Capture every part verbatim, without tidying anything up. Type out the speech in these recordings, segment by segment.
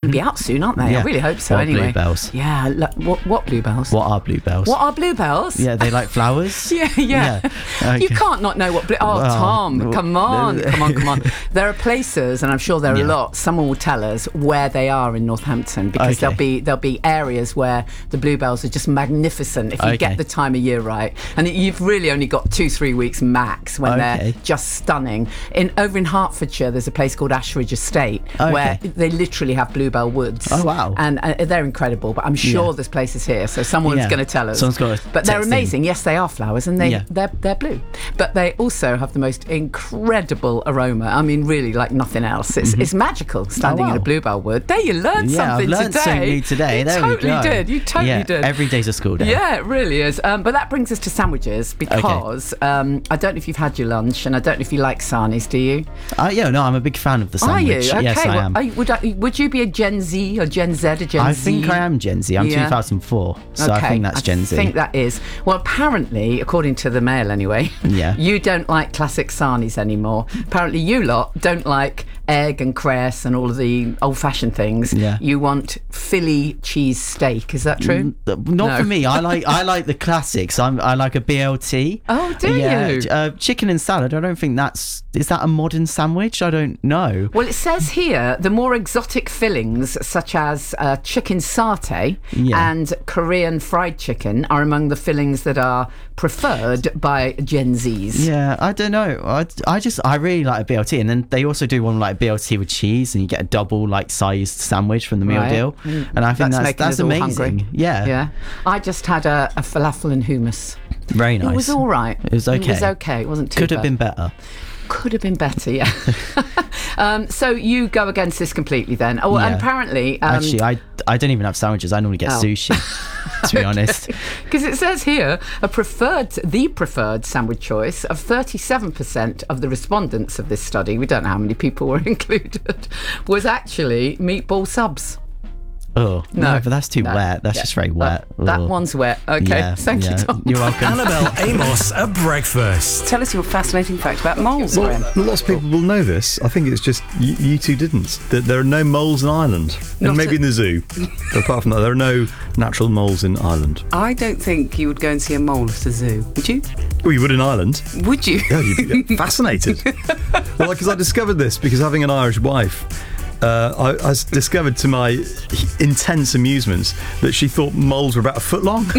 to be out soon, aren't they? Yeah. I really hope so. What are anyway, bluebells? Yeah. Look, what what bluebells? What are bluebells? What are bluebells? Yeah, they like flowers. Yeah, yeah. yeah. You Okay. can't not know what blue... Oh, Well, Tom, come on, come on, come on. There are places, and I'm sure there are Yeah. lots, someone will tell us where they are in Northampton, because Okay. there'll be there'll be areas where the bluebells are just magnificent if you Okay. get the time of year right. And you've really only got two, three weeks max when Okay. they're just stunning. In Over in Hertfordshire, there's a place called Ashridge Estate, Okay. where they literally have bluebell woods. Oh, wow. And uh, they're incredible, but I'm sure Yeah. there's places here, so someone's Yeah. going to tell us. Someone's gotta But they're text in. amazing. Yes, they are flowers, and they Yeah. they're they're blue, but they also have the most incredible aroma. I mean, really, like nothing else. It's it's magical standing Oh, wow. in a bluebell wood. There, you learned Yeah, I've something learned today. something new today. You There we totally go. did. You totally yeah, did. Every day's a school day. Yeah, it really is. Um, but that brings us to sandwiches, because um, I don't know if you've had your lunch, and I don't know if you like sarnies. Do you? Uh, yeah, no, I'm a big fan of the Are sandwich. you? Okay. Yes, I well, am. are you- would I, would you be a Gen Z or Gen Z or Gen I Z? think I am Gen Z. I'm Yeah. two thousand four, so I think that's Gen Z. I think that is. Well, apparently, according to the Mail anyway, Yeah. you don't like classic sarnies anymore. Apparently, you lot don't like egg and cress and all of the old-fashioned things. Yeah. You want Philly cheese steak. Is that true? Not No. for me. I like I like the classics. I'm I like a B L T. Oh, do yeah, you? Uh, chicken and salad. I don't think that's is that a modern sandwich. I don't know. Well, it says here the more exotic fillings, such as uh, chicken satay Yeah. and Korean fried chicken, are among the fillings that are preferred by Gen Zs. Yeah, I don't know. I, I just I really like a B L T, and then they also do one like B L T with cheese, and you get a double like sized sandwich from the meal Right. deal, and I think that's making that's us all amazing. hungry. Yeah, Yeah. I just had a, a falafel and hummus. very nice. It was all right. It was okay. It was okay. It wasn't too Could have bad. been better. Could have been better, yeah. um, so you go against this completely then. Oh, and Yeah. apparently... Um, Actually, I I don't even have sandwiches. I normally get Oh. sushi. To be honest. Because it says here, a preferred, the preferred sandwich choice of thirty-seven percent of the respondents of this study, we don't know how many people were included, was actually meatball subs. Oh no, No. but that's too No. wet. That's Yeah. just very wet. That, that Ugh. one's wet. Okay, Yeah, thank yeah. you, Tom. You're welcome. Annabelle Amos at breakfast. Tell us your fascinating fact about moles, Graham. Well, lots of people will know this. I think it's just you, you two didn't. That there are no moles in Ireland, Not and maybe a- in the zoo. But apart from that, there are no natural moles in Ireland. I don't think you would go and see a mole at a zoo, would you? Well, you would in Ireland. Would you? Yeah, you'd be fascinated. Well, because I discovered this because having an Irish wife. Uh, I, I s- discovered to my intense amusement that she thought moles were about a foot long.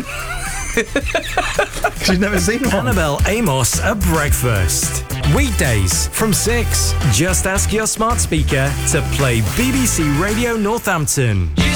She'd never seen one. Annabelle Amos at breakfast. Weekdays from six. Just ask your smart speaker to play B B C Radio Northampton.